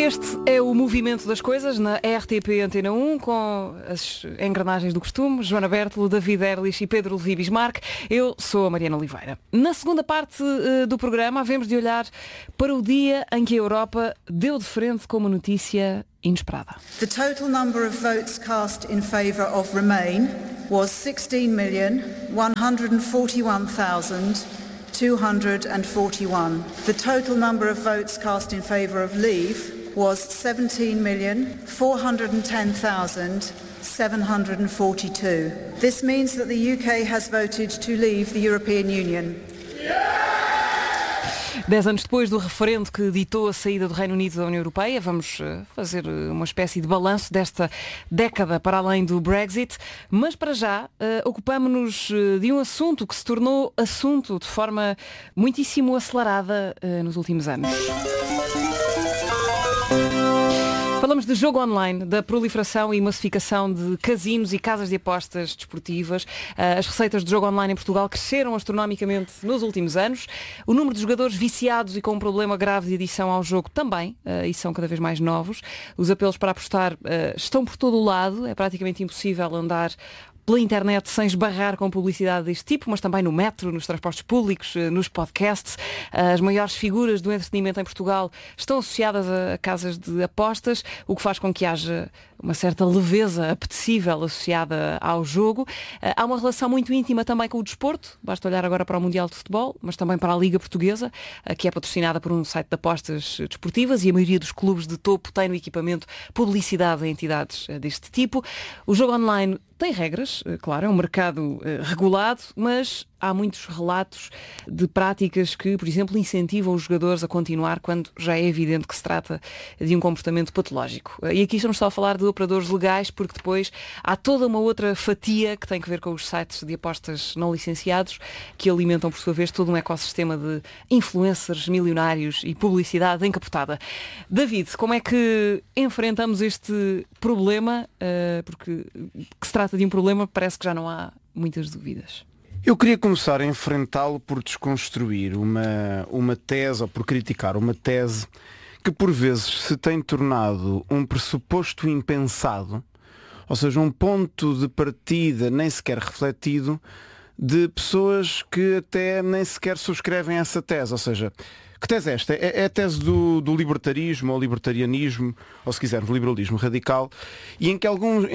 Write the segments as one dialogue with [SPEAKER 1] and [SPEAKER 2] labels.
[SPEAKER 1] Este é o movimento das coisas na RTP Antena 1, com as engrenagens do costume, Joana Bertolo, David Erlich e Pedro Levi Bismarck. Eu sou a Mariana Oliveira. Na segunda parte do programa, havemos de olhar para o dia em que a Europa deu de frente com uma notícia inesperada.
[SPEAKER 2] The total number of votes cast in favour of Remain was 16,141,241. The total number of votes cast in favour of Leave was 17,410,742. This means that the UK has voted to leave the European Union.
[SPEAKER 1] 10 anos depois do referendo que ditou a saída do Reino Unido da União Europeia, vamos fazer uma espécie de balanço desta década para além do Brexit, mas para já ocupamos-nos de um assunto que se tornou assunto de forma muitíssimo acelerada nos últimos anos. Falamos de jogo online, da proliferação e massificação de casinos e casas de apostas desportivas. As receitas de jogo online em Portugal cresceram astronomicamente nos últimos anos. O número de jogadores viciados e com um problema grave de adição ao jogo também, e são cada vez mais novos. Os apelos para apostar estão por todo o lado. É praticamente impossível andar pela internet sem esbarrar com publicidade deste tipo, mas também no metro, nos transportes públicos, nos podcasts. As maiores figuras do entretenimento em Portugal estão associadas a casas de apostas, o que faz com que haja uma certa leveza apetecível associada ao jogo. Há uma relação muito íntima também com o desporto, basta olhar agora para o Mundial de Futebol, mas também para a Liga Portuguesa, que é patrocinada por um site de apostas desportivas, e a maioria dos clubes de topo tem no equipamento publicidade a entidades deste tipo. O jogo online tem regras, claro, é um mercado regulado, mas há muitos relatos de práticas que, por exemplo, incentivam os jogadores a continuar quando já é evidente que se trata de um comportamento patológico. E aqui estamos só a falar de operadores legais, porque depois há toda uma outra fatia que tem que ver com os sites de apostas não licenciados, que alimentam, por sua vez, todo um ecossistema de influencers milionários e publicidade encapotada. David, como é que enfrentamos este problema? Porque que se trata de um problema, parece que já não há muitas dúvidas.
[SPEAKER 3] Eu queria começar a enfrentá-lo por desconstruir uma tese, ou por criticar uma tese que por vezes se tem tornado um pressuposto impensado, ou seja, um ponto de partida nem sequer refletido de pessoas que até nem sequer subscrevem essa tese. Ou seja, que tese é esta? É a tese do libertarismo ou libertarianismo, ou se quisermos, liberalismo radical, e em que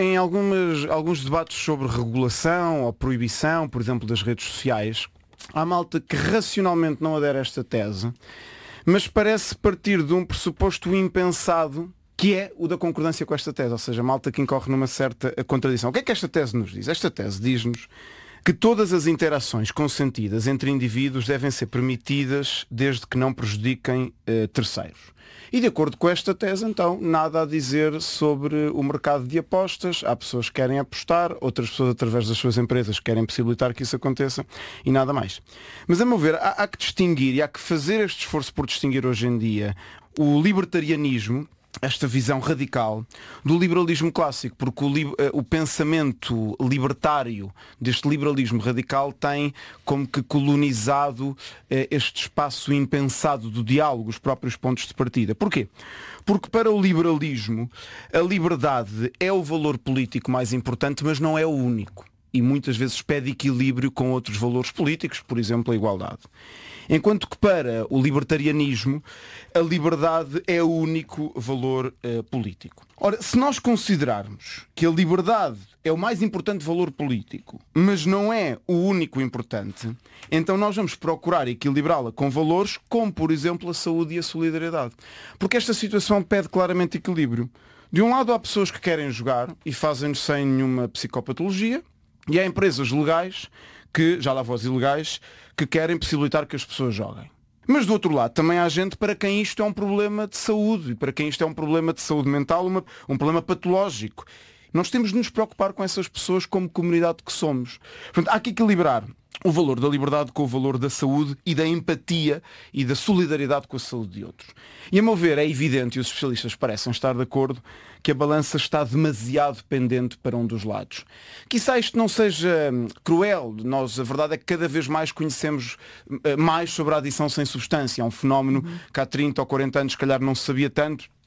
[SPEAKER 3] alguns debates sobre regulação ou proibição, por exemplo, das redes sociais, há malta que racionalmente não adere a esta tese, mas parece partir de um pressuposto impensado, que é o da concordância com esta tese, ou seja, malta que incorre numa certa contradição. O que é que esta tese nos diz? Esta tese diz-nos que todas as interações consentidas entre indivíduos devem ser permitidas desde que não prejudiquem terceiros. E de acordo com esta tese, então, nada a dizer sobre o mercado de apostas. Há pessoas que querem apostar, outras pessoas através das suas empresas querem possibilitar que isso aconteça e nada mais. Mas a meu ver, há que distinguir e há que fazer este esforço por distinguir hoje em dia o libertarianismo, esta visão radical, do liberalismo clássico, porque o pensamento libertário deste liberalismo radical tem como que colonizado este espaço impensado do diálogo, os próprios pontos de partida. Porquê? Porque para o liberalismo a liberdade é o valor político mais importante, mas não é o único. E muitas vezes pede equilíbrio com outros valores políticos, por exemplo, a igualdade. Enquanto que para o libertarianismo a liberdade é o único valor político. Ora, se nós considerarmos que a liberdade é o mais importante valor político, mas não é o único importante, então nós vamos procurar equilibrá-la com valores como, por exemplo, a saúde e a solidariedade. Porque esta situação pede claramente equilíbrio. De um lado há pessoas que querem jogar e fazem-no sem nenhuma psicopatologia, e há empresas legais, que já lá vão os ilegais, que querem possibilitar que as pessoas joguem. Mas do outro lado também há gente para quem isto é um problema de saúde, e para quem isto é um problema de saúde mental, um problema patológico. Nós temos de nos preocupar com essas pessoas como comunidade que somos. Portanto, há que equilibrar o valor da liberdade com o valor da saúde e da empatia e da solidariedade com a saúde de outros. E a meu ver é evidente, e os especialistas parecem estar de acordo, que a balança está demasiado pendente para um dos lados. Quizá isto não seja cruel, a verdade é que cada vez mais conhecemos mais sobre a adição sem substância. É um fenómeno que há 30 ou 40 anos se calhar não se sabia tanto.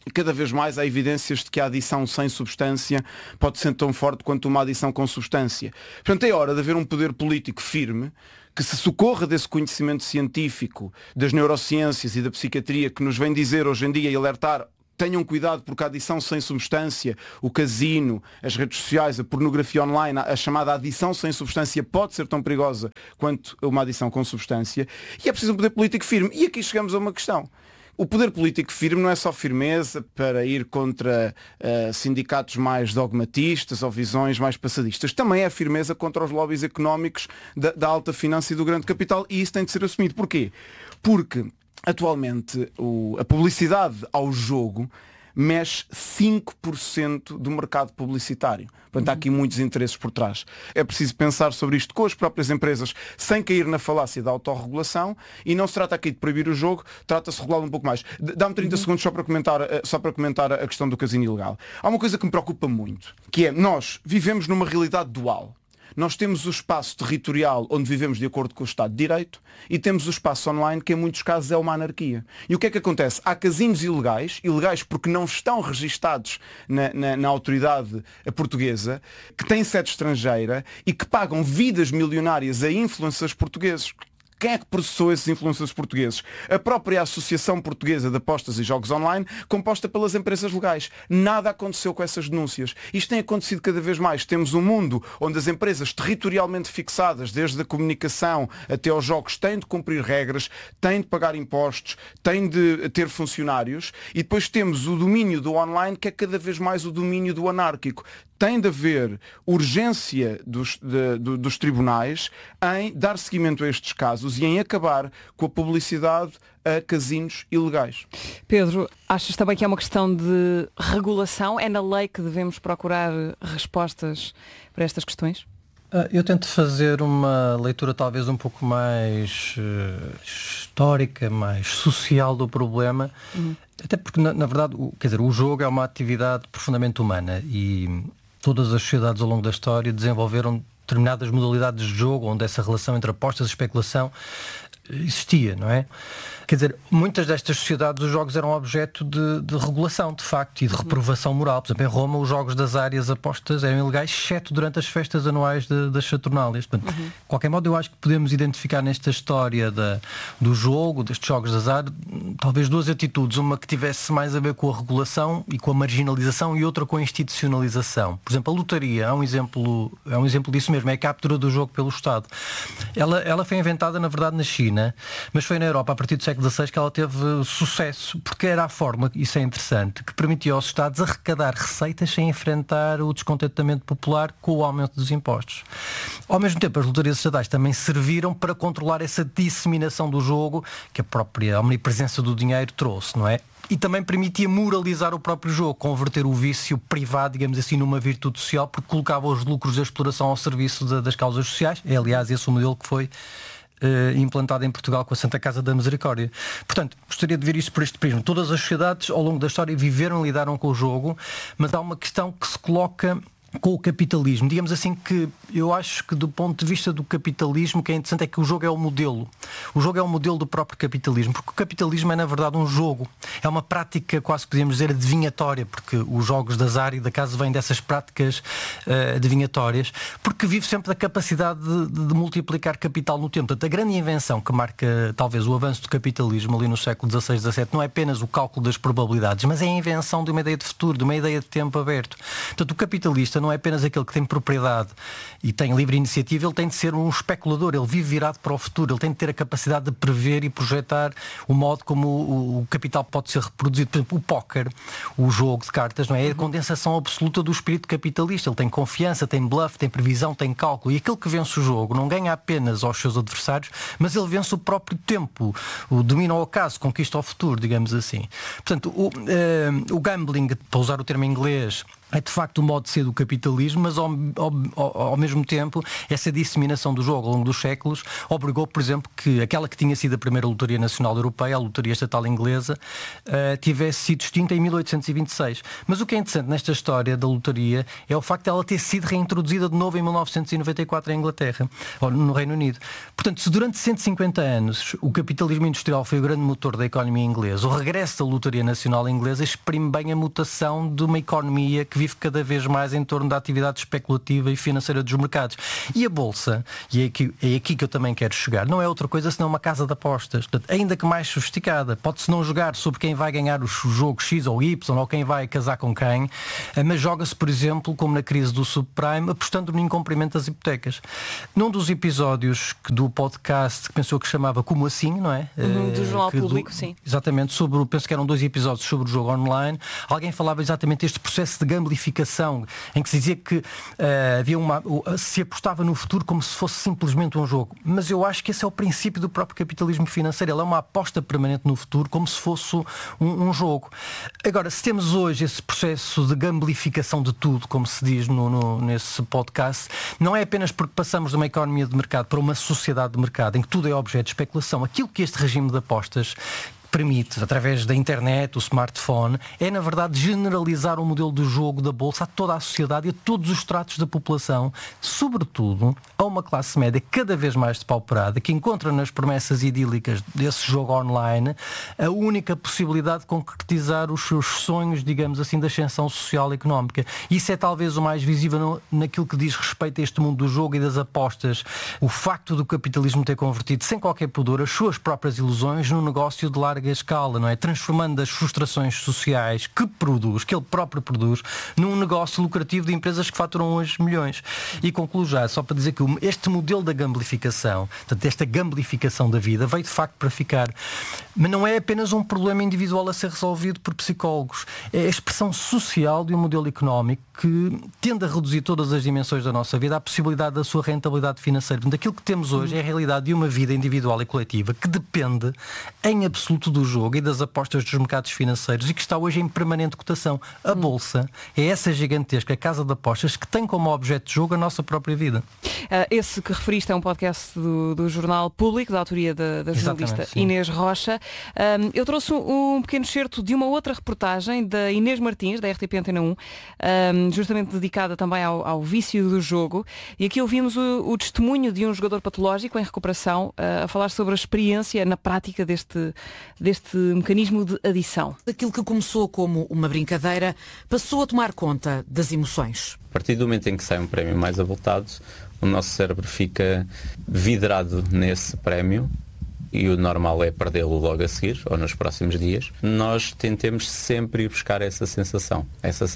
[SPEAKER 3] cada vez mais há evidências de que a adição sem substância pode ser tão forte quanto uma adição com substância. Portanto, é hora de haver um poder político firme que se socorra desse conhecimento científico, das neurociências e da psiquiatria que nos vem dizer hoje em dia e alertar: tenham cuidado porque a adição sem substância, o casino, as redes sociais, a pornografia online, a chamada adição sem substância pode ser tão perigosa quanto uma adição com substância. E é preciso um poder político firme. E aqui chegamos a uma questão. O poder político firme não é só firmeza para ir contra sindicatos mais dogmatistas ou visões mais passadistas. Também é firmeza contra os lobbies económicos da alta finança e do grande capital, e isso tem de ser assumido. Porquê? Porque atualmente a publicidade ao jogo mexe 5% do mercado publicitário. Portanto, há aqui muitos interesses por trás. É preciso pensar sobre isto com as próprias empresas, sem cair na falácia da autorregulação, e não se trata aqui de proibir o jogo, trata-se de regulá-lo um pouco mais. Dá-me 30 segundos só para comentar a questão do casino ilegal. Há uma coisa que me preocupa muito, que é: nós vivemos numa realidade dual. Nós temos o espaço territorial onde vivemos de acordo com o Estado de Direito e temos o espaço online, que em muitos casos é uma anarquia. E o que é que acontece? Há casinos ilegais porque não estão registados na autoridade portuguesa, que têm sede estrangeira e que pagam vidas milionárias a influencers portugueses. Quem é que processou esses influencers portugueses? A própria Associação Portuguesa de Apostas e Jogos Online, composta pelas empresas legais. Nada aconteceu com essas denúncias. Isto tem acontecido cada vez mais. Temos um mundo onde as empresas territorialmente fixadas, desde a comunicação até aos jogos, têm de cumprir regras, têm de pagar impostos, têm de ter funcionários, e depois temos o domínio do online, que é cada vez mais o domínio do anárquico. Tem de haver urgência dos tribunais em dar seguimento a estes casos e em acabar com a publicidade a casinos ilegais.
[SPEAKER 1] Pedro, achas também que é uma questão de regulação? É na lei que devemos procurar respostas para estas questões?
[SPEAKER 4] Eu tento fazer uma leitura talvez um pouco mais histórica, mais social do problema, até porque, na verdade, o jogo é uma atividade profundamente humana e todas as sociedades ao longo da história desenvolveram determinadas modalidades de jogo onde essa relação entre apostas e especulação existia, não é? Quer dizer, muitas destas sociedades os jogos eram objeto de regulação, de facto, e de reprovação moral. Por exemplo, em Roma os jogos das áreas apostas eram ilegais, exceto durante as festas anuais das Saturnálias. Portanto, de qualquer modo, eu acho que podemos identificar nesta história do jogo, destes jogos de azar, talvez duas atitudes. Uma que tivesse mais a ver com a regulação e com a marginalização, e outra com a institucionalização. Por exemplo, a lotaria é um exemplo disso mesmo, é a captura do jogo pelo Estado. Ela foi inventada, na verdade, na China, mas foi na Europa, a partir do século XVI, que ela teve sucesso, porque era a forma, isso é interessante, que permitia aos Estados arrecadar receitas sem enfrentar o descontentamento popular com o aumento dos impostos. Ao mesmo tempo, as lotarias estatais também serviram para controlar essa disseminação do jogo que a própria omnipresença do dinheiro trouxe, não é? E também permitia moralizar o próprio jogo, converter o vício privado, digamos assim, numa virtude social, porque colocava os lucros da exploração ao serviço das causas sociais. É, aliás, esse o modelo que foi implantado em Portugal com a Santa Casa da Misericórdia. Portanto, gostaria de ver isso por este prisma. Todas as sociedades ao longo da história viveram e lidaram com o jogo, mas há uma questão que se coloca com o capitalismo. Digamos assim que eu acho que do ponto de vista do capitalismo, o que é interessante é que o jogo é o modelo. O jogo é o modelo do próprio capitalismo, porque o capitalismo é na verdade um jogo. É uma prática quase podemos dizer adivinhatória, porque os jogos de azar e da casa vêm dessas práticas adivinhatórias, porque vive sempre da capacidade de multiplicar capital no tempo. Portanto, a grande invenção que marca talvez o avanço do capitalismo ali no século XVI, XVII, não é apenas o cálculo das probabilidades, mas é a invenção de uma ideia de futuro, de uma ideia de tempo aberto. Portanto, o capitalista não é apenas aquele que tem propriedade e tem livre iniciativa, ele tem de ser um especulador, ele vive virado para o futuro, ele tem de ter a capacidade de prever e projetar o modo como o capital pode ser reproduzido. Por exemplo, o póquer, o jogo de cartas, não é? É a condensação absoluta do espírito capitalista. Ele tem confiança, tem bluff, tem previsão, tem cálculo, e aquele que vence o jogo não ganha apenas aos seus adversários, mas ele vence o próprio tempo, domina o acaso, conquista o futuro, digamos assim. Portanto, o gambling, para usar o termo em inglês, é de facto o modo de ser do capitalismo, mas ao mesmo tempo essa disseminação do jogo ao longo dos séculos obrigou, por exemplo, que aquela que tinha sido a primeira lotaria nacional europeia, a lotaria estatal inglesa, tivesse sido extinta em 1826. Mas o que é interessante nesta história da lotaria é o facto de ela ter sido reintroduzida de novo em 1994 em Inglaterra, ou no Reino Unido. Portanto, se durante 150 anos o capitalismo industrial foi o grande motor da economia inglesa, o regresso da lotaria nacional inglesa exprime bem a mutação de uma economia que vive cada vez mais em torno da atividade especulativa e financeira dos mercados. E a Bolsa, e é aqui que eu também quero chegar, não é outra coisa senão uma casa de apostas, portanto, ainda que mais sofisticada. Pode-se não jogar sobre quem vai ganhar o jogo X ou Y ou quem vai casar com quem, mas joga-se, por exemplo, como na crise do subprime, apostando no incumprimento das hipotecas. Num dos episódios do podcast que pensou que chamava Como Assim, não é?
[SPEAKER 1] Do Jornal Público, sim.
[SPEAKER 4] Exatamente, penso que eram 2 episódios sobre o jogo online. Alguém falava exatamente deste processo de gamificação, em que se dizia que se apostava no futuro como se fosse simplesmente um jogo. Mas eu acho que esse é o princípio do próprio capitalismo financeiro. Ele é uma aposta permanente no futuro como se fosse um jogo. Agora, se temos hoje esse processo de gamificação de tudo, como se diz nesse podcast, não é apenas porque passamos de uma economia de mercado para uma sociedade de mercado em que tudo é objeto de especulação. Aquilo que este regime de apostas permite, através da internet, o smartphone, é na verdade generalizar o modelo do jogo da Bolsa a toda a sociedade e a todos os estratos da população, sobretudo a uma classe média cada vez mais depauperada, que encontra nas promessas idílicas desse jogo online a única possibilidade de concretizar os seus sonhos, digamos assim, de ascensão social e económica. Isso é talvez o mais visível naquilo que diz respeito a este mundo do jogo e das apostas. O facto do capitalismo ter convertido, sem qualquer pudor, as suas próprias ilusões num negócio de larga escala, não é? Transformando as frustrações sociais que ele próprio produz, num negócio lucrativo de empresas que faturam hoje milhões. E concluo já, só para dizer que este modelo da gamificação, portanto, esta gamificação da vida, veio de facto para ficar. Mas não é apenas um problema individual a ser resolvido por psicólogos. É a expressão social de um modelo económico que tende a reduzir todas as dimensões da nossa vida à possibilidade da sua rentabilidade financeira. Portanto, aquilo que temos hoje é a realidade de uma vida individual e coletiva que depende em absoluto do jogo e das apostas dos mercados financeiros e que está hoje em permanente cotação. A Bolsa é essa gigantesca casa de apostas que tem como objeto de jogo a nossa própria vida.
[SPEAKER 1] Esse que referiste é um podcast do Jornal Público, da autoria da jornalista Inês Rocha. Eu trouxe um pequeno excerto de uma outra reportagem da Inês Martins, da RTP Antena 1, justamente dedicada também ao vício do jogo. E aqui ouvimos o testemunho de um jogador patológico em recuperação a falar sobre a experiência na prática deste mecanismo de adição.
[SPEAKER 5] Aquilo que começou como uma brincadeira passou a tomar conta das emoções.
[SPEAKER 6] A partir do momento em que sai um prémio mais avultado, o nosso cérebro fica vidrado nesse prémio e o normal é perdê-lo logo a seguir ou nos próximos dias. Nós tentemos sempre ir buscar essa sensação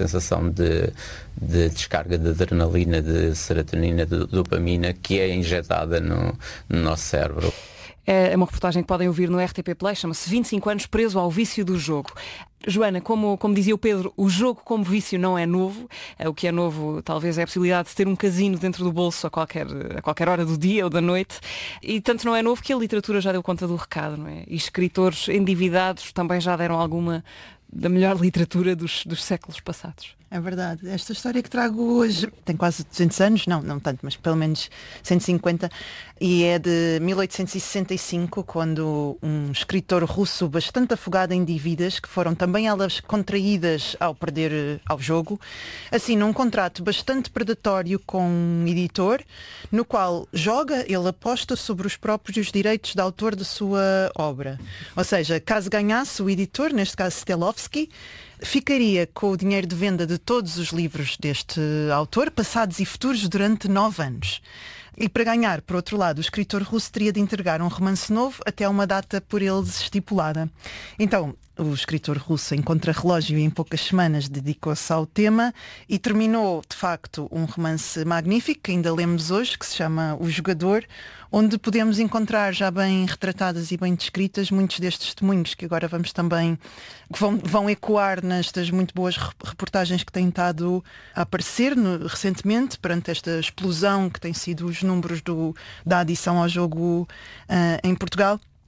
[SPEAKER 6] de descarga de adrenalina, de serotonina, de dopamina que é injetada no nosso cérebro.
[SPEAKER 1] É uma reportagem que podem ouvir no RTP Play, chama-se 25 anos preso ao vício do jogo. Joana, como dizia o Pedro, o jogo como vício não é novo. O que é novo talvez é a possibilidade de ter um casino dentro do bolso a qualquer hora do dia ou da noite. E tanto não é novo que a literatura já deu conta do recado, não é? E escritores endividados também já deram alguma da melhor literatura dos séculos passados.
[SPEAKER 7] É verdade. Esta história que trago hoje tem quase 200 anos, não tanto, mas pelo menos 150, e é de 1865, quando um escritor russo bastante afogado em dívidas, que foram também elas contraídas ao perder ao jogo, assina um contrato bastante predatório com um editor, no qual ele aposta sobre os próprios direitos de autor da sua obra. Ou seja, caso ganhasse o editor, neste caso Stelovsky, ficaria com o dinheiro de venda de todos os livros deste autor, passados e futuros, durante 9 anos. E para ganhar, por outro lado, o escritor russo teria de entregar um romance novo até uma data por eles estipulada. Então, o escritor russo, em contrarrelógio e em poucas semanas, dedicou-se ao tema e terminou, de facto, um romance magnífico, que ainda lemos hoje, que se chama O Jogador, onde podemos encontrar já bem retratadas e bem descritas muitos destes testemunhos que agora vamos também, que vão ecoar nestas muito boas reportagens que têm estado a aparecer recentemente, perante esta explosão que têm sido os números da adição ao jogo em Portugal.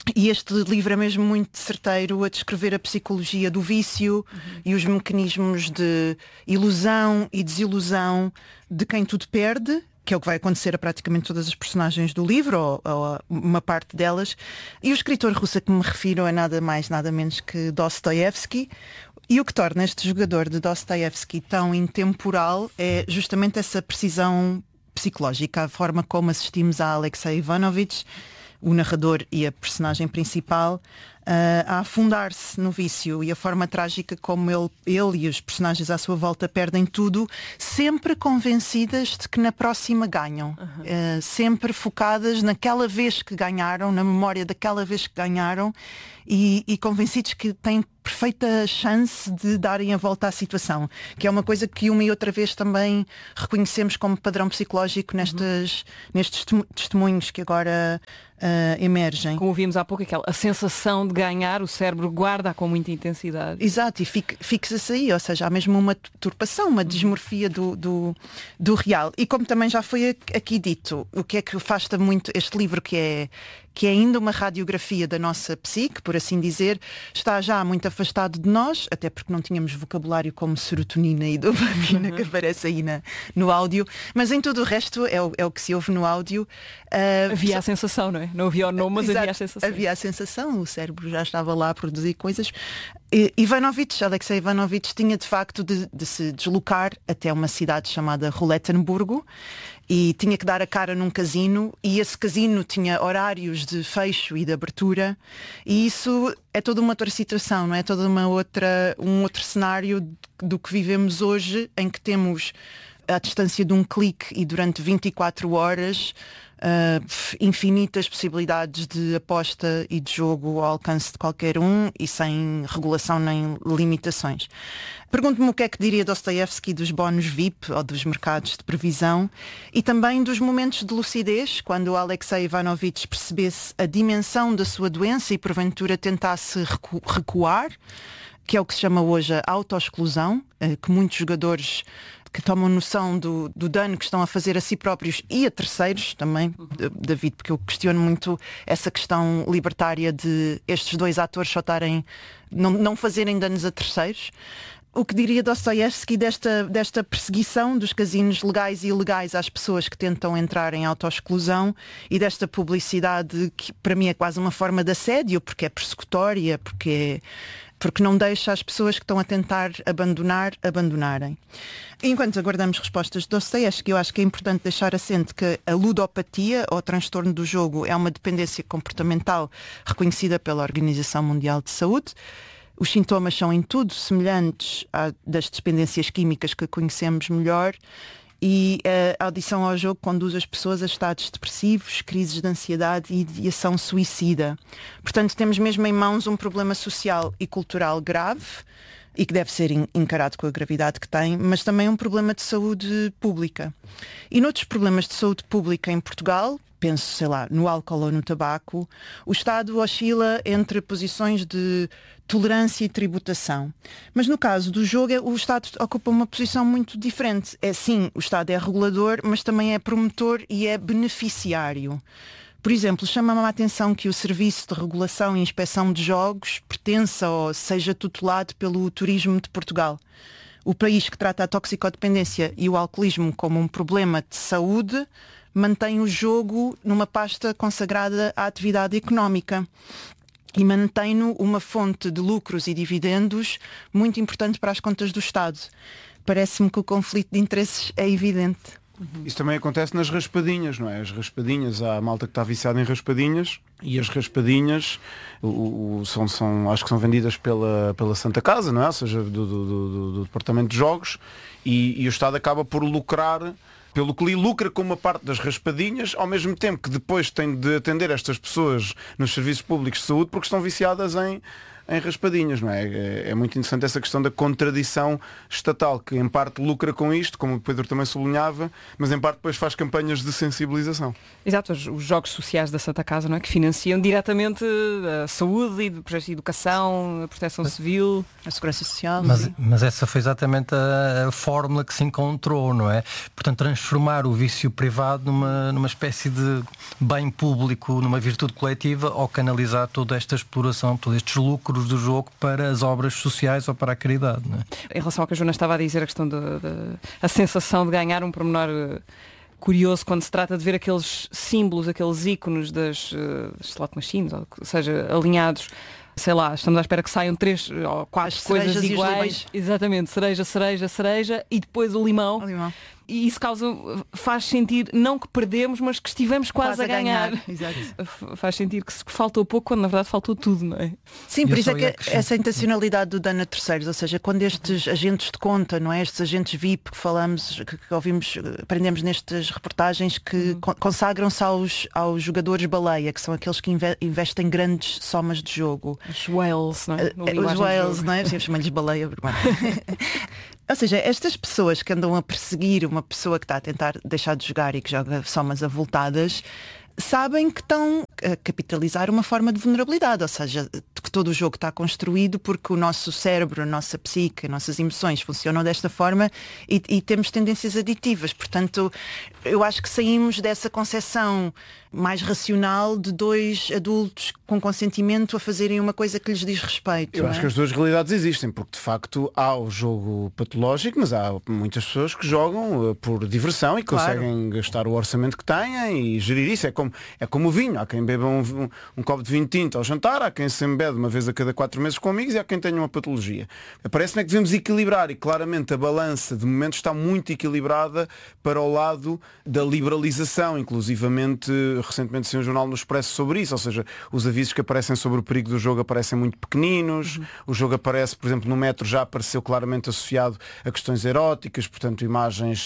[SPEAKER 7] E este livro é mesmo muito certeiro a descrever a psicologia do vício e os mecanismos de ilusão e desilusão de quem tudo perde, que é o que vai acontecer a praticamente todas as personagens do livro, ou a uma parte delas. E o escritor russo a que me refiro é nada mais, nada menos que Dostoiévski. E o que torna este jogador de Dostoiévski tão intemporal é justamente essa precisão psicológica, a forma como assistimos a Alexei Ivanovich, o narrador e a personagem principal, a afundar-se no vício, e a forma trágica como ele e os personagens à sua volta perdem tudo, sempre convencidas de que na próxima ganham. Sempre focadas naquela vez que ganharam, na memória daquela vez que ganharam, e convencidos que têm perfeita chance de darem a volta à situação, que é uma coisa que uma e outra vez também reconhecemos como padrão psicológico nestes testemunhos que agora emergem.
[SPEAKER 1] Como vimos há pouco, a sensação de ganhar, o cérebro guarda com muita intensidade.
[SPEAKER 7] Exato, e fixa-se aí, ou seja, há mesmo uma turpação, uma desmorfia do real. E como também já foi aqui dito, o que é que afasta muito este livro, que é ainda uma radiografia da nossa psique, por assim dizer, está já muito afastado de nós, até porque não tínhamos vocabulário como serotonina e dopamina que aparece aí no áudio, mas em tudo o resto é o que se ouve no áudio.
[SPEAKER 1] Havia a sensação, não é? Não havia o nome, mas
[SPEAKER 7] exato,
[SPEAKER 1] havia a sensação.
[SPEAKER 7] Havia a sensação, o cérebro já estava lá a produzir coisas. Alexei Ivanovich tinha de facto de se deslocar até uma cidade chamada Ruletenburgo, e tinha que dar a cara num casino, e esse casino tinha horários de fecho e de abertura, e isso é toda uma outra situação, não é? Toda um outro cenário do que vivemos hoje, em que temos à distância de um clique e durante 24 horas infinitas possibilidades de aposta e de jogo ao alcance de qualquer um, e sem regulação nem limitações. Pergunto-me o que é que diria Dostoiévski dos bónus VIP ou dos mercados de previsão, e também dos momentos de lucidez, quando o Alexei Ivanovich percebesse a dimensão da sua doença e porventura tentasse recuar, que é o que se chama hoje a autoexclusão, que muitos jogadores que tomam noção do dano que estão a fazer a si próprios e a terceiros também, David, porque eu questiono muito essa questão libertária de estes dois atores só não fazerem danos a terceiros. O que diria Dostoiévski desta perseguição dos casinos legais e ilegais às pessoas que tentam entrar em autoexclusão, e desta publicidade que para mim é quase uma forma de assédio, porque é persecutória, porque não deixa as pessoas que estão a tentar abandonarem. Enquanto aguardamos respostas de Dostoiévski, eu acho que é importante deixar assente que a ludopatia, ou transtorno do jogo, é uma dependência comportamental reconhecida pela Organização Mundial de Saúde. Os sintomas são em tudo semelhantes das dependências químicas que conhecemos melhor, e a adição ao jogo conduz as pessoas a estados depressivos, crises de ansiedade e ideação suicida. Portanto, temos mesmo em mãos um problema social e cultural grave, e que deve ser encarado com a gravidade que tem, mas também um problema de saúde pública. E noutros problemas de saúde pública em Portugal, penso, sei lá, no álcool ou no tabaco, o Estado oscila entre posições de tolerância e tributação. Mas no caso do jogo, o Estado ocupa uma posição muito diferente. Sim, o Estado é regulador, mas também é promotor e é beneficiário. Por exemplo, chama-me a atenção que o Serviço de Regulação e Inspeção de Jogos pertença ou seja tutelado pelo Turismo de Portugal. O país que trata a toxicodependência e o alcoolismo como um problema de saúde mantém o jogo numa pasta consagrada à atividade económica e mantém-no uma fonte de lucros e dividendos muito importante para as contas do Estado. Parece-me que o conflito de interesses é evidente.
[SPEAKER 3] Isso também acontece nas raspadinhas, não é? As raspadinhas, há a malta que está viciada em raspadinhas, e as raspadinhas acho que são vendidas pela Santa Casa, não é? Ou seja, do Departamento de Jogos, e o Estado acaba por lucrar, pelo que lucra com uma parte das raspadinhas, ao mesmo tempo que depois tem de atender estas pessoas nos serviços públicos de saúde porque estão viciadas em raspadinhas, não é? É muito interessante essa questão da contradição estatal, que em parte lucra com isto, como o Pedro também sublinhava, mas em parte depois faz campanhas de sensibilização.
[SPEAKER 1] Exato, os jogos sociais da Santa Casa, não é? Que financiam diretamente a saúde, a educação, a proteção civil,
[SPEAKER 7] a segurança social.
[SPEAKER 4] Mas essa foi exatamente a fórmula que se encontrou, não é? Portanto, transformar o vício privado numa espécie de bem público, numa virtude coletiva, ou canalizar toda esta exploração, todos estes lucros do jogo para as obras sociais ou para a caridade, não é?
[SPEAKER 1] Em relação ao que a Joana estava a dizer, a questão a sensação de ganhar, um pormenor curioso quando se trata de ver aqueles símbolos, aqueles ícones das slot machines, ou seja, alinhados, sei lá, estamos à espera que saiam 3 ou 4 coisas iguais. Exatamente, cereja e depois o limão. E isso faz sentir, não que perdemos, mas que estivemos quase a ganhar.
[SPEAKER 7] Exato.
[SPEAKER 1] Faz sentir que faltou pouco, quando na verdade faltou tudo, não é?
[SPEAKER 7] Sim, por isso é que essa intencionalidade do dano a terceiros, ou seja, quando estes agentes de conta, não é? Estes agentes VIP que falamos, que ouvimos, aprendemos nestas reportagens, que consagram-se aos jogadores baleia, que são aqueles que investem grandes somas de jogo.
[SPEAKER 1] Os whales, não é?
[SPEAKER 7] Os whales, não é? Chamamos-lhes baleia. Ou seja, estas pessoas que andam a perseguir uma pessoa que está a tentar deixar de jogar e que joga somas avultadas, sabem que estão a capitalizar uma forma de vulnerabilidade, ou seja, que todo o jogo está construído porque o nosso cérebro, a nossa psique, as nossas emoções funcionam desta forma e temos tendências aditivas. Portanto, eu acho que saímos dessa concepção mais racional de 2 adultos com consentimento a fazerem uma coisa que lhes diz respeito.
[SPEAKER 3] Eu acho que as duas realidades existem, porque de facto há o jogo patológico, mas há muitas pessoas que jogam por diversão e conseguem gastar o orçamento que têm e gerir isso. É como o vinho. Há quem beba um copo de vinho tinto ao jantar, há quem se embebe uma vez a cada 4 meses com amigos e há quem tenha uma patologia. Parece-me que devemos equilibrar e claramente a balança de momento está muito equilibrada para o lado da liberalização, inclusivamente recentemente saiu um jornal no Expresso sobre isso, ou seja, os avisos que aparecem sobre o perigo do jogo aparecem muito pequeninos, o jogo aparece, por exemplo, no metro já apareceu claramente associado a questões eróticas, portanto imagens,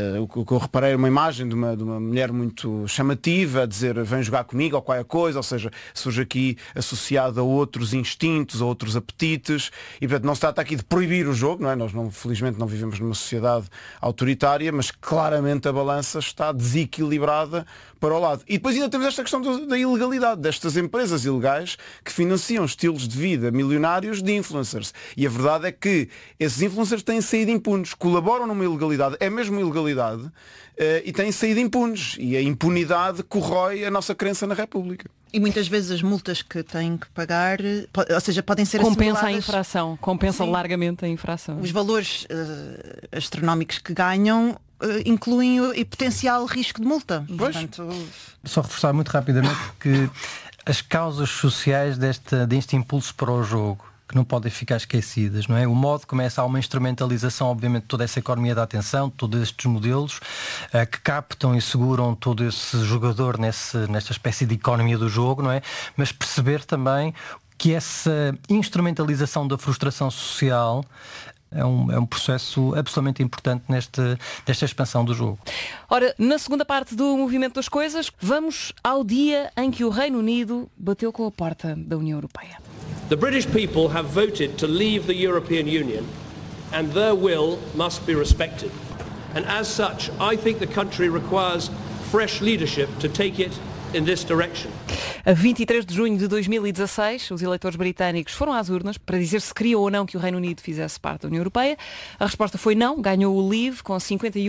[SPEAKER 3] o que eu reparei, uma imagem de uma mulher muito chamativa a dizer vem jogar comigo ou qualquer coisa, ou seja, surge aqui associado a outros instintos, a outros apetites e portanto não se trata aqui de proibir o jogo, não é? Nós felizmente não vivemos numa sociedade autoritária, mas claramente a balança está desequilibrada para o lado. E depois ainda temos esta questão da ilegalidade destas empresas ilegais que financiam estilos de vida milionários de influencers. E a verdade é que esses influencers têm saído impunes, colaboram numa ilegalidade, é mesmo ilegalidade, e têm saído impunes. E a impunidade corrói a nossa crença na República.
[SPEAKER 7] E muitas vezes as multas que têm que pagar, ou seja, podem ser
[SPEAKER 1] compensa a infração, compensa largamente a infração.
[SPEAKER 7] Os valores astronómicos que ganham incluem o potencial risco de multa. Portanto...
[SPEAKER 4] Só reforçar muito rapidamente que as causas sociais deste impulso para o jogo, que não podem ficar esquecidas, não é? O modo começa a uma instrumentalização, obviamente, de toda essa economia da atenção, todos estes modelos que captam e seguram todo esse jogador nesta espécie de economia do jogo, não é? Mas perceber também que essa instrumentalização da frustração social é um processo absolutamente importante nesta expansão do jogo.
[SPEAKER 1] Ora, na segunda parte do Movimento das Coisas, vamos ao dia em que o Reino Unido bateu com a porta da União Europeia.
[SPEAKER 8] The British people have voted to leave the European Union and their will must be respected. And as such, I think the country requires fresh leadership to take it in this direction.
[SPEAKER 1] A 23 de junho de 2016, os eleitores britânicos foram às urnas para dizer se queriam ou não que o Reino Unido fizesse parte da União Europeia. A resposta foi não, ganhou o Leave com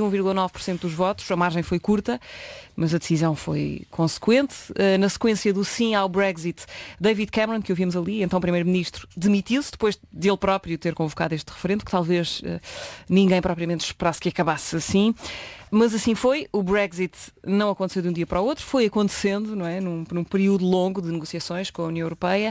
[SPEAKER 1] 51,9% dos votos, a margem foi curta, mas a decisão foi consequente. Na sequência do sim ao Brexit, David Cameron, que ouvimos ali, então Primeiro-Ministro, demitiu-se depois de ele próprio ter convocado este referendo, que talvez ninguém propriamente esperasse que acabasse assim. Mas assim foi, o Brexit não aconteceu de um dia para o outro, foi acontecendo, não é? Num período longo de negociações com a União Europeia.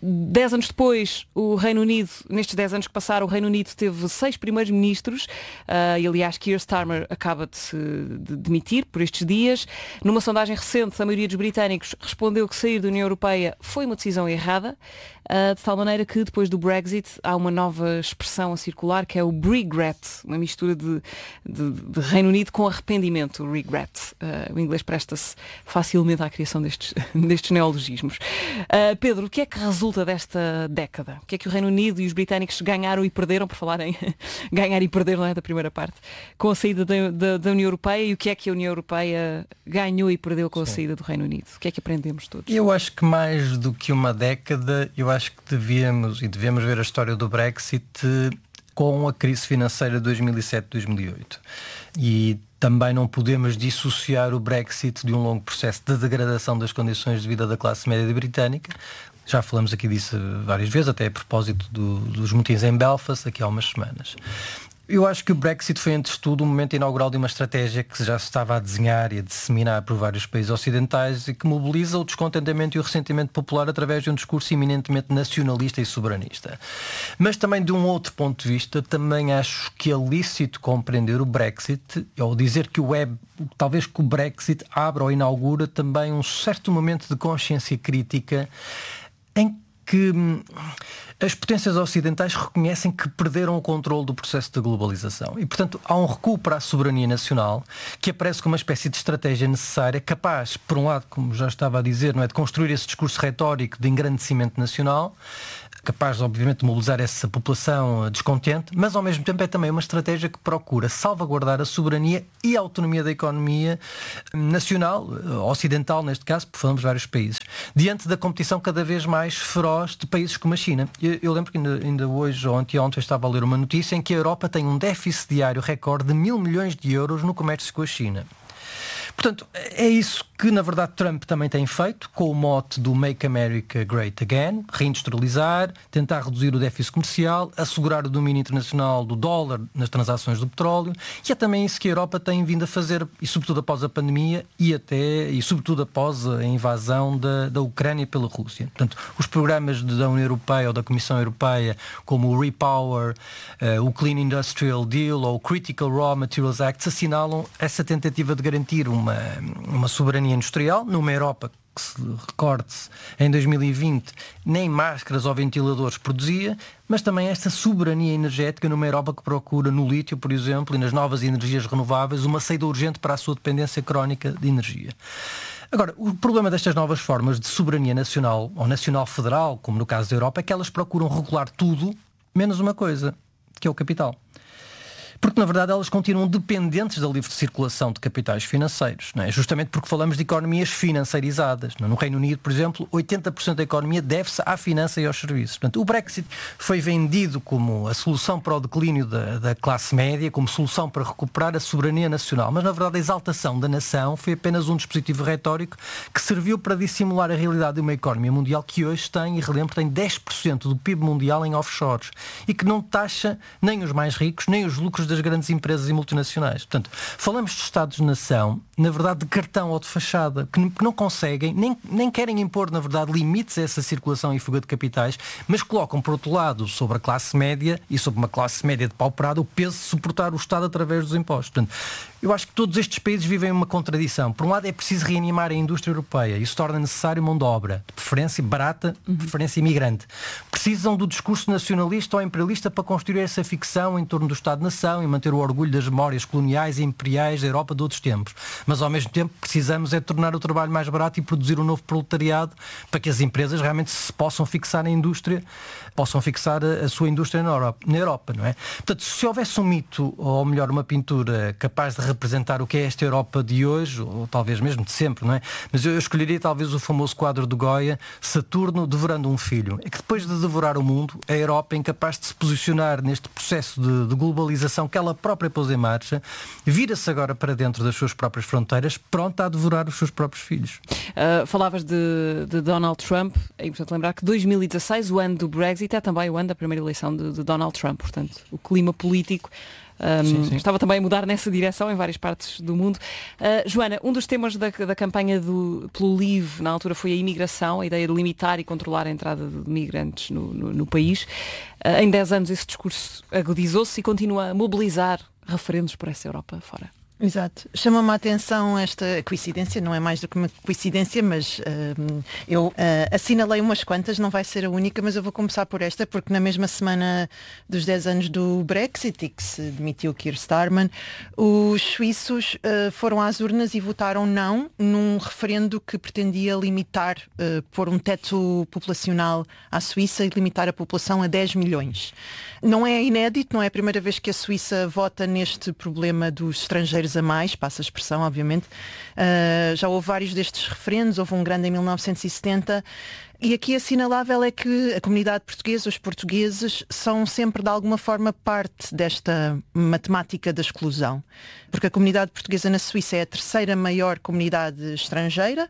[SPEAKER 1] 10 anos depois, o Reino Unido, nestes 10 anos que passaram, o Reino Unido teve 6 primeiros-ministros, e aliás Keir Starmer acaba de demitir por estes dias. Numa sondagem recente, a maioria dos britânicos respondeu que sair da União Europeia foi uma decisão errada. de tal maneira que depois do Brexit há uma nova expressão a circular que é o regret, uma mistura de Reino Unido com arrependimento, o regret. O inglês presta-se facilmente à criação destes neologismos. Pedro, o que é que resulta desta década? O que é que o Reino Unido e os britânicos ganharam e perderam, por falar em ganhar e perder, não é, da primeira parte, com a saída da União Europeia, e o que é que a União Europeia ganhou e perdeu com a saída do Reino Unido? O que é que aprendemos todos?
[SPEAKER 4] Eu acho que mais do que uma década, eu acho que devemos ver a história do Brexit com a crise financeira de 2007-2008. E também não podemos dissociar o Brexit de um longo processo de degradação das condições de vida da classe média britânica. Já falamos aqui disso várias vezes, até a propósito dos motins em Belfast, aqui há umas semanas. Eu acho que o Brexit foi, antes de tudo, um momento inaugural de uma estratégia que já se estava a desenhar e a disseminar por vários países ocidentais e que mobiliza o descontentamento e o ressentimento popular através de um discurso eminentemente nacionalista e soberanista. Mas também, de um outro ponto de vista, também acho que é lícito compreender o Brexit, ou dizer que talvez que o Brexit abra ou inaugura também um certo momento de consciência crítica em que as potências ocidentais reconhecem que perderam o controle do processo de globalização. E, portanto, há um recuo para a soberania nacional que aparece como uma espécie de estratégia necessária, capaz, por um lado, como já estava a dizer, não é, de construir esse discurso retórico de engrandecimento nacional, capaz, obviamente, de mobilizar essa população descontente, mas, ao mesmo tempo, é também uma estratégia que procura salvaguardar a soberania e a autonomia da economia nacional, ocidental, neste caso, porque falamos de vários países, diante da competição cada vez mais feroz de países como a China. Eu lembro que ainda hoje, ou anteontem, estava a ler uma notícia em que a Europa tem um déficit diário recorde de 1.000 milhões de euros no comércio com a China. Portanto, é isso que, na verdade, Trump também tem feito, com o mote do Make America Great Again, reindustrializar, tentar reduzir o déficit comercial, assegurar o domínio internacional do dólar nas transações do petróleo, e é também isso que a Europa tem vindo a fazer, e sobretudo após a pandemia e sobretudo após a invasão da Ucrânia pela Rússia. Portanto, os programas da União Europeia ou da Comissão Europeia, como o Repower, o Clean Industrial Deal ou o Critical Raw Materials Act, assinalam essa tentativa de garantir uma soberania industrial numa Europa que, se recorde-se, em 2020 nem máscaras ou ventiladores produzia, mas também esta soberania energética numa Europa que procura no lítio, por exemplo, e nas novas energias renováveis, uma saída urgente para a sua dependência crónica de energia. Agora, o problema destas novas formas de soberania nacional ou nacional federal, como no caso da Europa, é que elas procuram regular tudo menos uma coisa, que é o capital. Porque, na verdade, elas continuam dependentes da livre circulação de capitais financeiros, não é? Justamente porque falamos de economias financeirizadas. No Reino Unido, por exemplo, 80% da economia deve-se à finança e aos serviços. Portanto, o Brexit foi vendido como a solução para o declínio da classe média, como solução para recuperar a soberania nacional. Mas, na verdade, a exaltação da nação foi apenas um dispositivo retórico que serviu para dissimular a realidade de uma economia mundial que hoje tem, e relembro, tem 10% do PIB mundial em offshores e que não taxa nem os mais ricos, nem os lucros das grandes empresas e multinacionais. Portanto, falamos de Estados-nação, na verdade, de cartão ou de fachada, que não conseguem, nem querem impor, na verdade, limites a essa circulação e fuga de capitais, mas colocam, por outro lado, sobre a classe média e sobre uma classe média depauperada, o peso de suportar o Estado através dos impostos. Portanto, eu acho que todos estes países vivem uma contradição. Por um lado, é preciso reanimar a indústria europeia. Isso torna necessário mão de obra, de preferência barata, de preferência imigrante. Precisam do discurso nacionalista ou imperialista para construir essa ficção em torno do Estado-nação e manter o orgulho das memórias coloniais e imperiais da Europa de outros tempos. Mas, ao mesmo tempo, precisamos é tornar o trabalho mais barato e produzir um novo proletariado para que as empresas realmente se possam fixar na indústria, possam fixar a sua indústria na Europa, não é? Portanto, se houvesse um mito, ou melhor, uma pintura capaz de representar o que é esta Europa de hoje, ou talvez mesmo de sempre, não é? Mas eu escolheria talvez o famoso quadro do Goya, Saturno devorando um filho. É que depois de devorar o mundo, a Europa é incapaz de se posicionar neste processo de globalização que ela própria pôs em marcha, vira-se agora para dentro das suas próprias fronteiras, pronta a devorar os seus próprios filhos.
[SPEAKER 1] Falavas de Donald Trump. É importante lembrar que 2016, o ano do Brexit, é também o ano da primeira eleição de Donald Trump. Portanto, o clima político sim. Estava também a mudar nessa direção em várias partes do mundo. Joana, um dos temas da campanha pelo Leave na altura foi a imigração, a ideia de limitar e controlar a entrada de migrantes no país. Em 10 anos esse discurso agudizou-se e continua a mobilizar referendos por essa Europa fora.
[SPEAKER 7] Exato. Chama-me a atenção esta coincidência, não é mais do que uma coincidência, mas eu assinalei umas quantas, não vai ser a única, mas eu vou começar por esta, porque na mesma semana dos 10 anos do Brexit e que se demitiu Keir Starmer, os suíços foram às urnas e votaram não num referendo que pretendia limitar, pôr um teto populacional à Suíça e limitar a população a 10 milhões. Não é inédito, não é a primeira vez que a Suíça vota neste problema dos estrangeiros a mais, passa a expressão, obviamente. Já houve vários destes referendos, houve um grande em 1970. E aqui assinalável é que a comunidade portuguesa, os portugueses, são sempre de alguma forma parte desta matemática da exclusão. Porque a comunidade portuguesa na Suíça é a terceira maior comunidade estrangeira,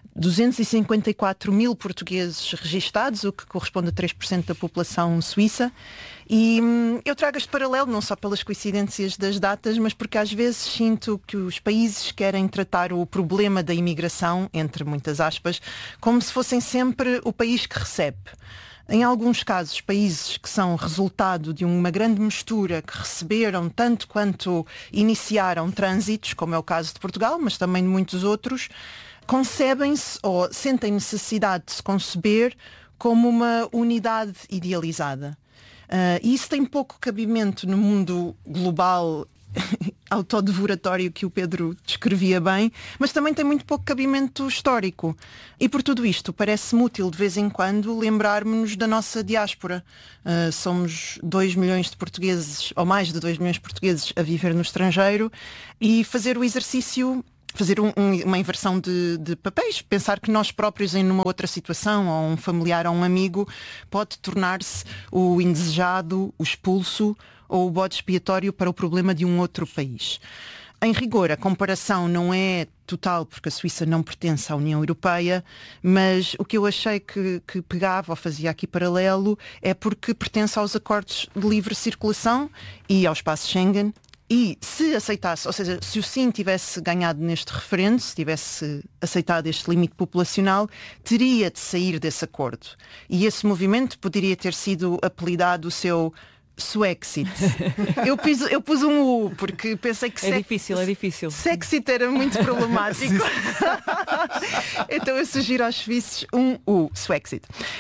[SPEAKER 7] 254 mil portugueses registados, o que corresponde a 3% da população suíça. E eu trago este paralelo não só pelas coincidências das datas, mas porque às vezes sinto que os países querem tratar o problema da imigração, entre muitas aspas, como se fossem sempre o país que recebe. Em alguns casos, países que são resultado de uma grande mistura, que receberam tanto quanto iniciaram trânsitos, como é o caso de Portugal, mas também de muitos outros, concebem-se ou sentem necessidade de se conceber como uma unidade idealizada. E isso tem pouco cabimento no mundo global autodevoratório que o Pedro descrevia bem, mas também tem muito pouco cabimento histórico. E por tudo isto, parece-me útil de vez em quando lembrarmos-nos da nossa diáspora. Somos 2 milhões de portugueses, ou mais de 2 milhões de portugueses a viver no estrangeiro, e fazer o exercício, fazer uma inversão de papéis, pensar que nós próprios em numa outra situação, ou um familiar ou um amigo, pode tornar-se o indesejado, o expulso ou o bode expiatório para o problema de um outro país. Em rigor, a comparação não é total, porque a Suíça não pertence à União Europeia, mas o que eu achei que pegava ou fazia aqui paralelo é porque pertence aos acordos de livre circulação e ao espaço Schengen. E se aceitasse, ou seja, se o sim tivesse ganhado neste referendo, se tivesse aceitado este limite populacional, teria de sair desse acordo. E esse movimento poderia ter sido apelidado o seu Suexit. Eu pus um U, porque pensei que
[SPEAKER 1] é difícil.
[SPEAKER 7] Sexit era muito problemático. Então eu sugiro aos suíços um U, Suexit.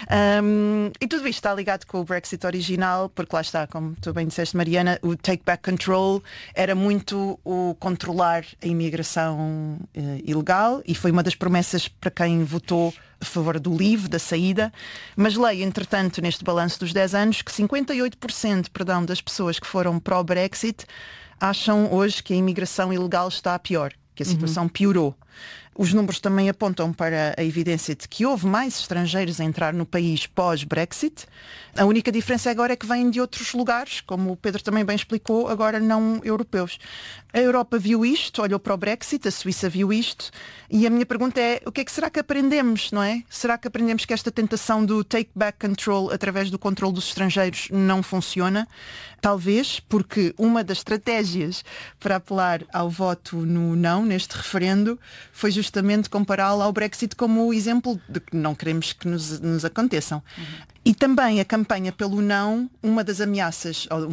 [SPEAKER 7] E tudo isto está ligado com o Brexit original, porque lá está, como tu bem disseste, Mariana, o Take Back Control era muito o controlar a imigração ilegal, e foi uma das promessas para quem votou a favor do leave, da saída, mas leio, entretanto, neste balanço dos 10 anos, que 58% das pessoas que foram pró-Brexit acham hoje que a imigração ilegal está pior, que a situação piorou. Os números também apontam para a evidência de que houve mais estrangeiros a entrar no país pós-Brexit. A única diferença agora é que vêm de outros lugares, como o Pedro também bem explicou, agora não europeus. A Europa viu isto, olhou para o Brexit, a Suíça viu isto, e a minha pergunta é, o que é que será que aprendemos, não é? Será que aprendemos que esta tentação do take back control através do controle dos estrangeiros não funciona? Talvez, porque uma das estratégias para apelar ao voto no não, neste referendo, foi justamente compará-lo ao Brexit como o exemplo de que não queremos que nos aconteçam. E também a campanha pelo não, uma das ameaças, ou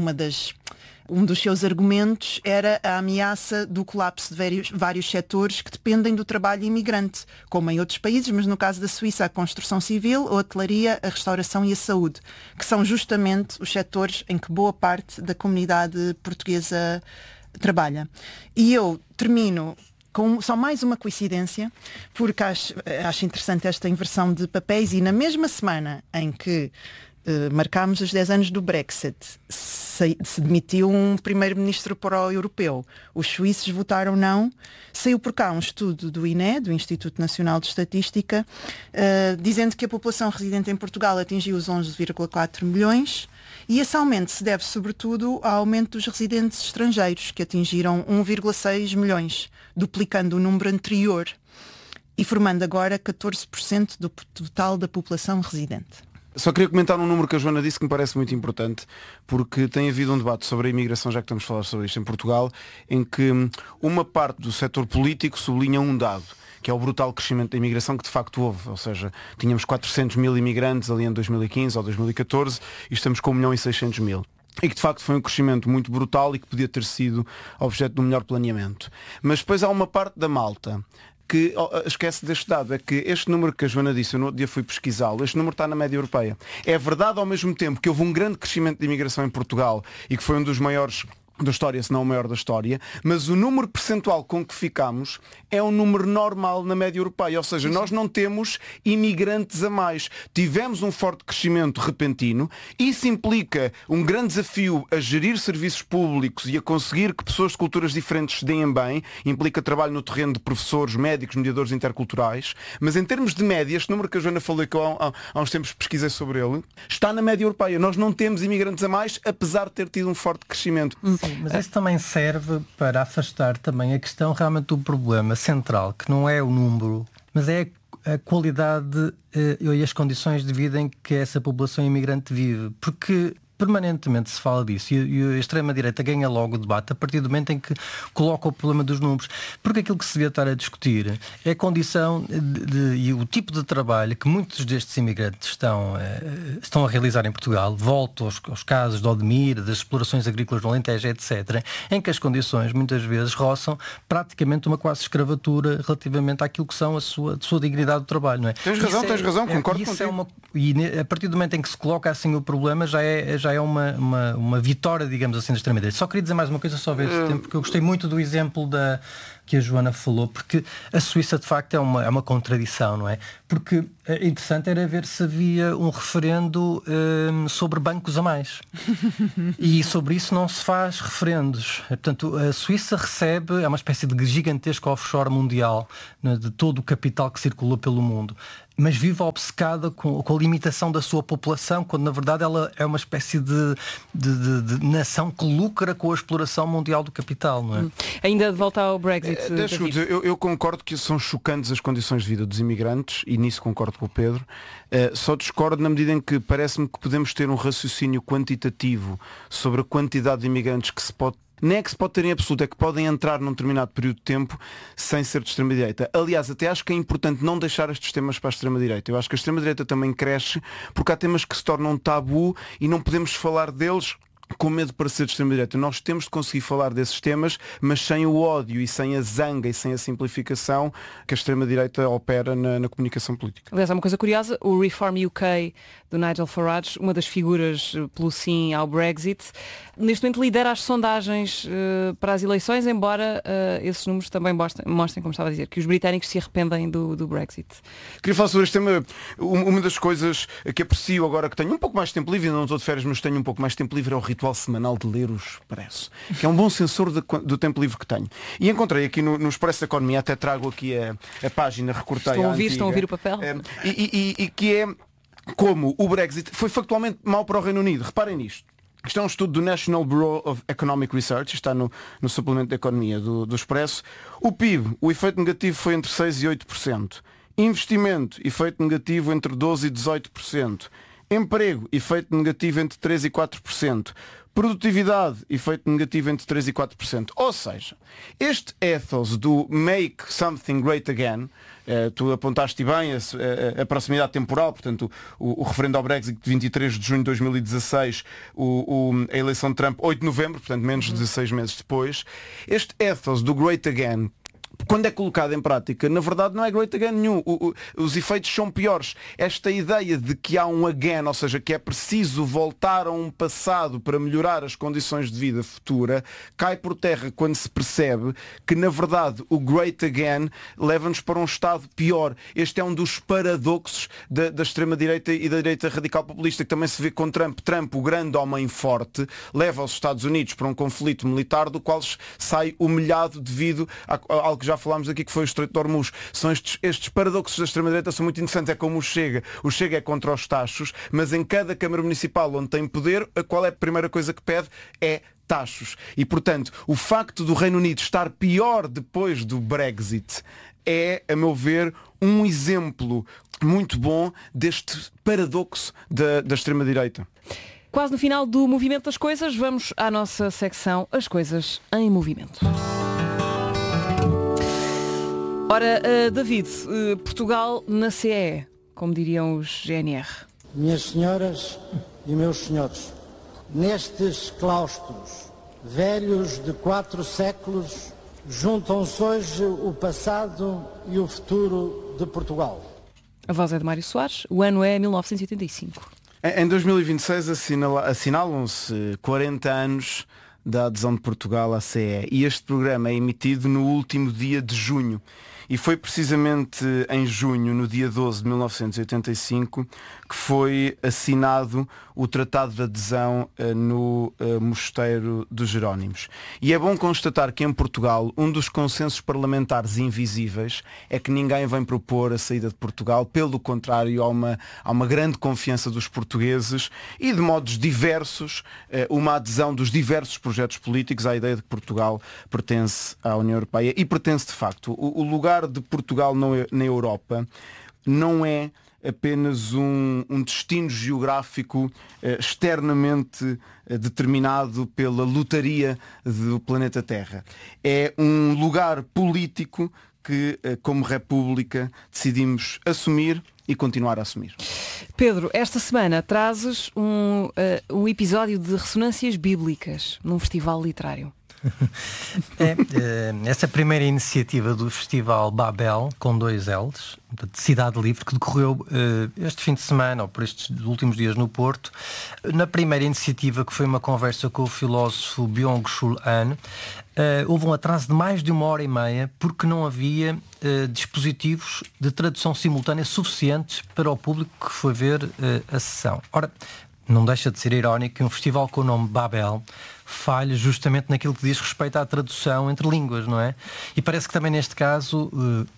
[SPEAKER 7] um dos seus argumentos era a ameaça do colapso de vários setores que dependem do trabalho imigrante, como em outros países, mas no caso da Suíça a construção civil, a hotelaria, a restauração e a saúde, que são justamente os setores em que boa parte da comunidade portuguesa trabalha. E eu termino com só mais uma coincidência, porque acho interessante esta inversão de papéis, e na mesma semana em que marcámos os 10 anos do Brexit, se demitiu um primeiro-ministro pró-europeu, os suíços votaram não, saiu por cá um estudo do INE, do Instituto Nacional de Estatística, dizendo que a população residente em Portugal atingiu os 11,4 milhões, e esse aumento se deve sobretudo ao aumento dos residentes estrangeiros, que atingiram 1,6 milhões, duplicando o número anterior e formando agora 14% do total da população residente.
[SPEAKER 3] Só queria comentar um número que a Joana disse que me parece muito importante, porque tem havido um debate sobre a imigração, já que estamos a falar sobre isto em Portugal, em que uma parte do setor político sublinha um dado, que é o brutal crescimento da imigração que de facto houve. Ou seja, tínhamos 400 mil imigrantes ali em 2015 ou 2014 e estamos com 1.600.000. e que de facto foi um crescimento muito brutal e que podia ter sido objeto de um melhor planeamento. Mas depois há uma parte da malta que esquece deste dado, é que este número que a Joana disse, eu no outro dia fui pesquisá-lo, este número está na média europeia. É verdade ao mesmo tempo que houve um grande crescimento de imigração em Portugal e que foi um dos maiores da história, se não o maior da história, mas o número percentual com que ficamos é um número normal na média europeia, ou seja, nós não temos imigrantes a mais. Tivemos um forte crescimento repentino, isso implica um grande desafio a gerir serviços públicos e a conseguir que pessoas de culturas diferentes se deem bem, implica trabalho no terreno de professores, médicos, mediadores interculturais, mas em termos de média, este número que a Joana falou, que eu há uns tempos pesquisei sobre ele, está na média europeia. Nós não temos imigrantes a mais, apesar de ter tido um forte crescimento.
[SPEAKER 4] Mas isso também serve para afastar também a questão realmente do problema central, que não é o número, mas é a qualidade e as condições de vida em que essa população imigrante vive. Porque permanentemente se fala disso e a extrema-direita ganha logo o debate a partir do momento em que coloca o problema dos números. Porque aquilo que se devia estar a discutir é a condição e o tipo de trabalho que muitos destes imigrantes estão a realizar em Portugal. Volto aos casos de Odmir, das explorações agrícolas no Alentejo, etc., em que as condições muitas vezes roçam praticamente uma quase escravatura relativamente àquilo que são a sua dignidade do trabalho. Não é?
[SPEAKER 3] Tens razão, concordo contigo.
[SPEAKER 4] E a partir do momento em que se coloca assim o problema já é uma vitória, digamos assim, da extrema-direita. Só queria dizer mais uma coisa sobre este tempo, porque eu gostei muito do exemplo que a Joana falou, porque a Suíça de facto é uma contradição, não é? Porque interessante era ver se havia um referendo sobre bancos a mais. E sobre isso não se faz referendos. Portanto, a Suíça recebe, é uma espécie de gigantesco offshore mundial, né, de todo o capital que circula pelo mundo, mas vive obcecada com a limitação da sua população, quando na verdade ela é uma espécie de nação que lucra com a exploração mundial do capital, não é?
[SPEAKER 1] Ainda de volta ao Brexit.
[SPEAKER 3] Eu concordo que são chocantes as condições de vida dos imigrantes, e nisso concordo com o Pedro. Só discordo na medida em que parece-me que podemos ter um raciocínio quantitativo sobre a quantidade de imigrantes que se pode, nem é que se pode ter em absoluto, é que podem entrar num determinado período de tempo sem ser de extrema-direita. Aliás, até acho que é importante não deixar estes temas para a extrema-direita. Eu acho que a extrema-direita também cresce porque há temas que se tornam tabu e não podemos falar deles com medo de parecer de extrema-direita. Nós temos de conseguir falar desses temas, mas sem o ódio e sem a zanga e sem a simplificação que a extrema-direita opera na comunicação política.
[SPEAKER 1] Aliás, há uma coisa curiosa, o Reform UK do Nigel Farage, uma das figuras pelo sim ao Brexit, neste momento lidera as sondagens para as eleições, embora esses números também mostrem, como estava a dizer, que os britânicos se arrependem do Brexit.
[SPEAKER 3] Queria falar sobre este tema. Uma das coisas que aprecio agora que tenho um pouco mais de tempo livre, não estou de férias, mas tenho um pouco mais de tempo livre, é o ritual semanal de ler o Expresso, que é um bom sensor do tempo livre que tenho. E encontrei aqui no Expresso da Economia, até trago aqui a página, recortei.
[SPEAKER 1] Estão a ouvir o papel?
[SPEAKER 3] E que é como o Brexit foi factualmente mau para o Reino Unido. Reparem nisto. Isto é um estudo do National Bureau of Economic Research, está no suplemento da Economia do Expresso. O PIB, o efeito negativo foi entre 6% e 8%. Investimento, efeito negativo entre 12% e 18%. Emprego, efeito negativo entre 3% e 4%. Produtividade, efeito negativo entre 3% e 4%. Ou seja, este ethos do Make Something Great Again, tu apontaste bem a proximidade temporal, portanto o referendo ao Brexit de 23 de junho de 2016, a eleição de Trump 8 de novembro, portanto menos de 16 meses depois. Este ethos do Great Again, quando é colocado em prática, na verdade não é great again nenhum. Os efeitos são piores. Esta ideia de que há um again, ou seja, que é preciso voltar a um passado para melhorar as condições de vida futura, cai por terra quando se percebe que, na verdade, o great again leva-nos para um estado pior. Este é um dos paradoxos da extrema-direita e da direita radical populista, que também se vê com Trump. Trump, o grande homem forte, leva os Estados Unidos para um conflito militar do qual sai humilhado devido a algo que já falámos aqui, que foi o Estreito de Hormuz. São estes paradoxos da extrema-direita, são muito interessantes. É como o Chega. O Chega é contra os tachos, mas em cada Câmara Municipal onde tem poder, qual é a primeira coisa que pede? É tachos. E, portanto, o facto do Reino Unido estar pior depois do Brexit é, a meu ver, um exemplo muito bom deste paradoxo da extrema-direita.
[SPEAKER 1] Quase no final do Movimento das Coisas, vamos à nossa secção As Coisas em Movimento. Ora, David, Portugal na CEE, como diriam os GNR.
[SPEAKER 9] Minhas senhoras e meus senhores, Nestes claustros, velhos de 4 séculos, juntam-se hoje o passado e o futuro de Portugal.
[SPEAKER 1] A voz é de Mário Soares, o ano é 1985.
[SPEAKER 3] Em 2026 assinalam-se 40 anos da adesão de Portugal à CE e este programa é emitido no último dia de junho. E foi precisamente em junho, no dia 12 de 1985, que foi assinado o Tratado de Adesão no Mosteiro dos Jerónimos. E é bom constatar que em Portugal, um dos consensos parlamentares invisíveis é que ninguém vem propor a saída de Portugal. Pelo contrário, há uma grande confiança dos portugueses e de modos diversos, uma adesão dos diversos projetos políticos à ideia de que Portugal pertence à União Europeia e pertence de facto. O lugar de Portugal na Europa não é apenas um destino geográfico externamente determinado pela lotaria do planeta Terra. É um lugar político que, como República, decidimos assumir e continuar a assumir.
[SPEAKER 1] Pedro, esta semana trazes um episódio de ressonâncias bíblicas num festival literário.
[SPEAKER 4] Essa primeira iniciativa do Festival Babel, com 2 L's, de Cidade Livre, que decorreu este fim de semana, ou por estes últimos dias no Porto. Na primeira iniciativa, que foi uma conversa com o filósofo Byung-Chul Han, houve um atraso de mais de 1h30 porque não havia dispositivos de tradução simultânea suficientes para o público que foi ver a sessão. Ora, não deixa de ser irónico que um festival com o nome Babel falha justamente naquilo que diz respeito à tradução entre línguas, não é? E parece que também neste caso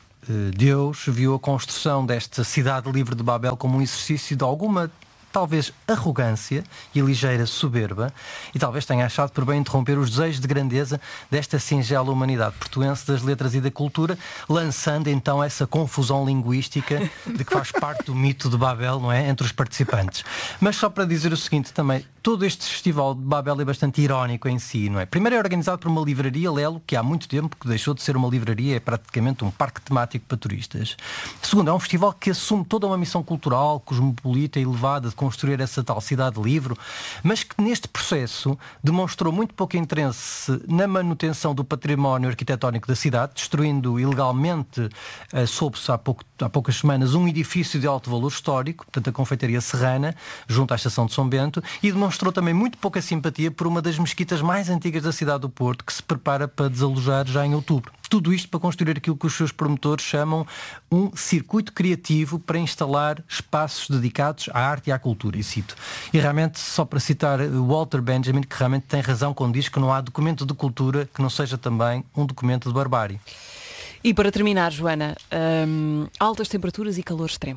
[SPEAKER 4] Deus viu a construção desta cidade livre de Babel como um exercício de alguma, talvez, arrogância e ligeira soberba, e talvez tenha achado por bem interromper os desejos de grandeza desta singela humanidade portuense das letras e da cultura, lançando então essa confusão linguística de que faz parte do mito de Babel, não é? Entre os participantes. Mas só para dizer o seguinte também, todo este festival de Babel é bastante irónico em si, não é? Primeiro é organizado por uma livraria, Lelo, que há muito tempo que deixou de ser uma livraria, é praticamente um parque temático para turistas. Segundo, é um festival que assume toda uma missão cultural, cosmopolita e elevada de construir essa tal cidade livre, mas que neste processo demonstrou muito pouco interesse na manutenção do património arquitetónico da cidade, destruindo ilegalmente, soube-se há poucas semanas, um edifício de alto valor histórico, portanto a Confeitaria Serrana, junto à Estação de São Bento, e demonstrou também muito pouca simpatia por uma das mesquitas mais antigas da cidade do Porto, que se prepara para desalojar já em outubro. Tudo isto para construir aquilo que os seus promotores chamam um circuito criativo para instalar espaços dedicados à arte e à cultura, e cito. E realmente, só para citar Walter Benjamin, que realmente tem razão quando diz que não há documento de cultura que não seja também um documento de barbárie.
[SPEAKER 1] E para terminar, Joana, altas temperaturas e calor extremo.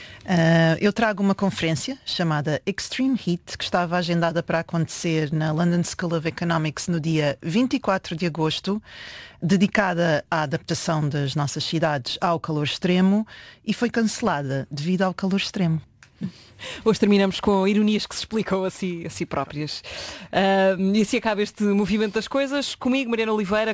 [SPEAKER 7] Eu trago uma conferência chamada Extreme Heat, que estava agendada para acontecer na London School of Economics no dia 24 de agosto, dedicada à adaptação das nossas cidades ao calor extremo, e foi cancelada devido ao calor extremo.
[SPEAKER 1] Hoje terminamos com ironias que se explicam a si próprias. E assim acaba este movimento das coisas. Comigo, Mariana Oliveira,